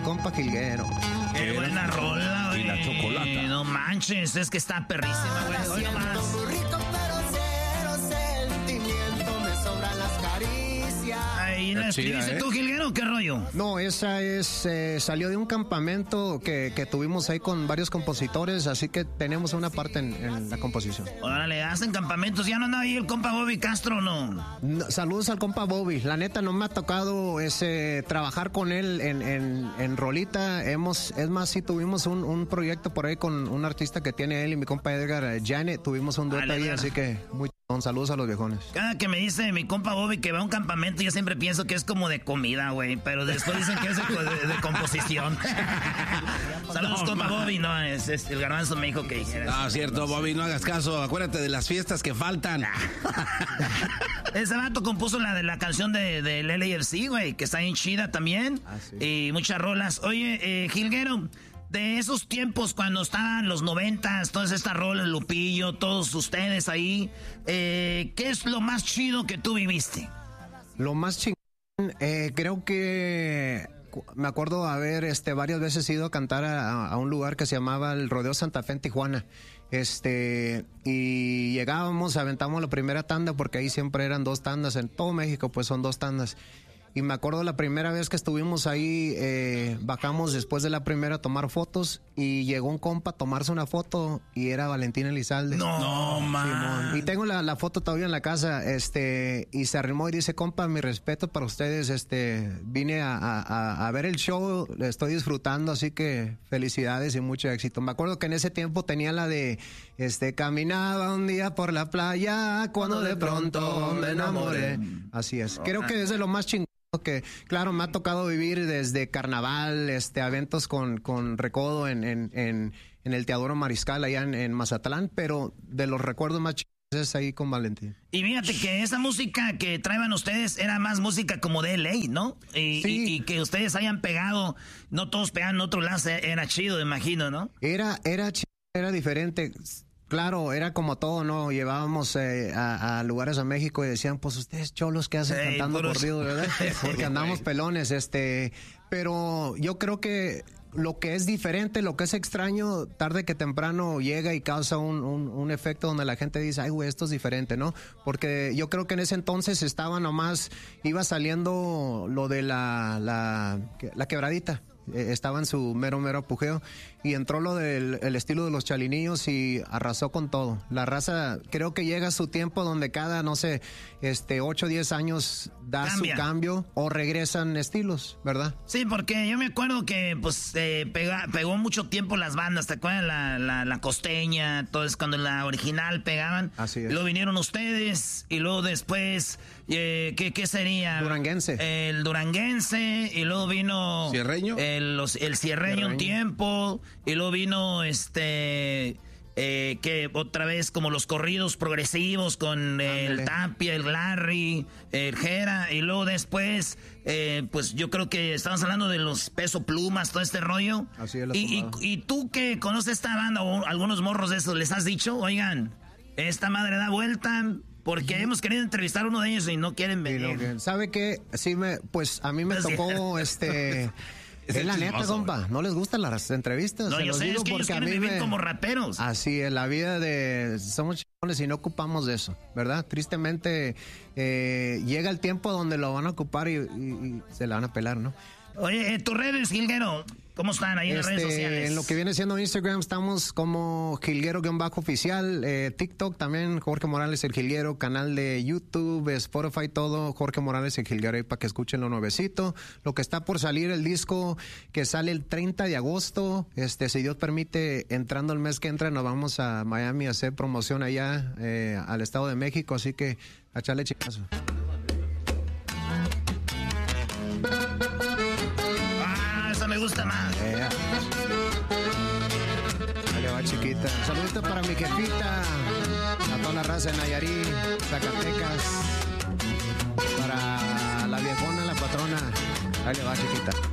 compa Jilguero. Qué buena rola, güey. Y la chocolata. No manches, es que está perrísima, güey. Hoy nomás. Ay, ¿la escribiste tú, Jilguero? ¿Qué rollo? No, esa salió de un campamento que tuvimos ahí con varios compositores, así que tenemos una parte en la composición. Órale, hacen campamentos. ¿Ya no anda ahí el compa Bobby Castro, no? Saludos al compa Bobby. La neta, no me ha tocado trabajar con él en rolita. Es más, sí tuvimos un proyecto por ahí con un artista que tiene él y mi compa Edgar Janet. Tuvimos un dueto ahí, así que muy saludos a los viejones. Cada que me dice mi compa Bobby que va a un campamento, yo siempre pienso que es como de comida, güey. Pero después dicen que es de composición. Saludos, compa Bobby. No, es el Garbanzo me dijo que dijeras. Ah, cierto, Bobby, no hagas caso. Acuérdate de las fiestas que faltan. Ese vato compuso la canción del LAFC, güey, que está bien chida también. Ah, sí. Y muchas rolas. Oye, Jilguero, de esos tiempos cuando estaban los 90s, todas estas rolas, Lupillo, todos ustedes ahí, ¿qué es lo más chido que tú viviste? Lo más chingón, creo que me acuerdo haber varias veces ido a cantar a un lugar que se llamaba el Rodeo Santa Fe en Tijuana. Y llegábamos, aventamos la primera tanda, porque ahí siempre eran 2 tandas, en todo México pues son 2 tandas. Y me acuerdo la primera vez que estuvimos ahí, bajamos después de la primera a tomar fotos y llegó un compa a tomarse una foto y era Valentín Elizalde. No, man. Y tengo la foto todavía en la casa, y se arrimó y dice, compa, mi respeto para ustedes, vine a ver el show, estoy disfrutando, así que felicidades y mucho éxito. Me acuerdo que en ese tiempo tenía la de, caminaba un día por la playa cuando de pronto me enamoré. Así es. Creo que es de lo más chingón. Que claro, me ha tocado vivir desde carnaval, eventos con Recodo en el Teodoro Mariscal allá en Mazatlán, pero de los recuerdos más chidos es ahí con Valentín. Y fíjate que esa música que traían ustedes era más música como de LA, ¿no? Sí. Y que ustedes hayan pegado, no todos pegaban en otro lado, era chido, me imagino, ¿no? Era chido, era diferente. Claro, era como todo, ¿no? Llevábamos a lugares a México y decían, pues ustedes cholos que hacen cantando corrido, ¿verdad? Porque andamos pelones, pero yo creo que lo que es diferente, lo que es extraño, tarde que temprano llega y causa un efecto donde la gente dice, ay, güey, esto es diferente, ¿no? Porque yo creo que en ese entonces iba saliendo lo de la quebradita. Estaba en su mero apogeo y entró lo del el estilo de los Chalinillos y arrasó con todo. La raza creo que llega a su tiempo donde cada, no sé, 8 o 10 años cambia su cambio o regresan estilos, ¿verdad? Sí, porque yo me acuerdo que pues pegó mucho tiempo las bandas, ¿te acuerdas? La costeña, todo es cuando la original pegaban. Así es. Luego vinieron ustedes y luego después, ¿qué sería? Duranguense. El duranguense y luego vino... ¿Cierreño? El cierreño un tiempo y luego vino que otra vez como los corridos progresivos con el Tapia, el Larry, el Jera y luego después pues yo creo que estamos hablando de los Peso Plumas, todo este rollo. Así es. Y tú que conoces esta banda o algunos morros de esos, ¿les has dicho? Oigan, esta madre da vuelta... Porque hemos querido entrevistar a uno de ellos y no quieren venir. ¿Sabe qué? Sí, pues a mí me tocó Es la neta, compa. ¿No les gustan las entrevistas? No, yo sé, es que ellos quieren vivir como raperos. Así es, la vida somos chingones y no ocupamos de eso, ¿verdad? Tristemente, llega el tiempo donde lo van a ocupar y se la van a pelar, ¿no? Oye, tus redes, Jilguero, ¿cómo están ahí en las redes sociales? En lo que viene siendo Instagram estamos como Jilguero-oficial, TikTok también, Jorge Morales el Jilguero, canal de YouTube, Spotify, todo, Jorge Morales el Jilguero, ahí para que escuchen lo nuevecito. Lo que está por salir, el disco que sale el 30 de agosto, si Dios permite, entrando el mes que entra, nos vamos a Miami a hacer promoción allá al Estado de México, así que a echarle chicazo. Me gusta más. Dale, va, chiquita. Un saludito para mi jefita, a toda la raza de Nayarit, Zacatecas, para la viejona, la patrona. Dale, va, chiquita.